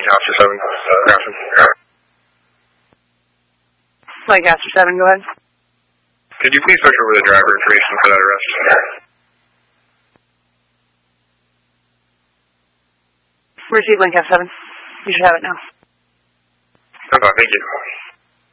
Lancaster 7, Grafton. Lancaster 7, go ahead. Could you please search over the driver information for that arrest? Receive Lancaster 7. You should have it now. Okay, thank you.